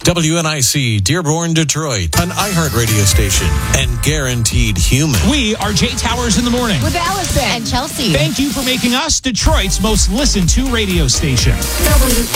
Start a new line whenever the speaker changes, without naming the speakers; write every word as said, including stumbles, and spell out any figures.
W N I C, Dearborn, Detroit, an iHeart radio station, and guaranteed human.
We are Jay Towers in the morning.
With Allison
and Chelsea.
Thank you for making us Detroit's most listened to radio station.
W